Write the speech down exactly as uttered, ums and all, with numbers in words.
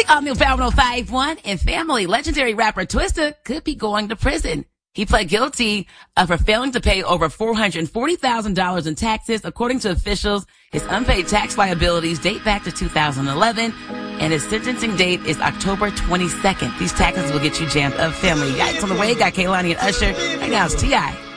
on the Power one oh five point one and family. Legendary rapper Twista could be going to prison. He pled guilty uh, for failing to pay over four hundred forty thousand dollars in taxes. According to officials, his unpaid tax liabilities date back to two thousand eleven, and his sentencing date is October twenty-second. These taxes will get you jammed up, family. Yikes on the way. Got Kaylani and Usher. Right now it's T I